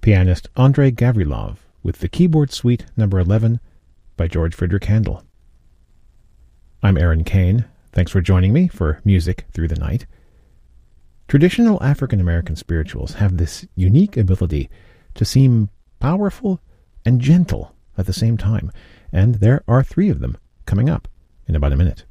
pianist Andrei Gavrilov with the Keyboard Suite No. 11 by George Frideric Handel. I'm Aaron Kane. Thanks for joining me for Music Through the Night. Traditional African American spirituals have this unique ability to seem powerful and gentle at the same time, and there are 3 of them coming up in about a minute.